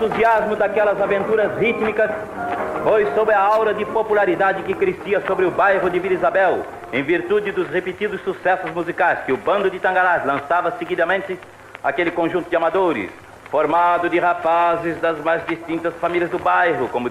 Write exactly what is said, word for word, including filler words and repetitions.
entusiasmo daquelas aventuras rítmicas foi sob a aura de popularidade que crescia sobre o bairro de Vila Isabel, em virtude dos repetidos sucessos musicais que o bando de Tangarás lançava seguidamente, aquele conjunto de amadores, formado de rapazes das mais distintas famílias do bairro, como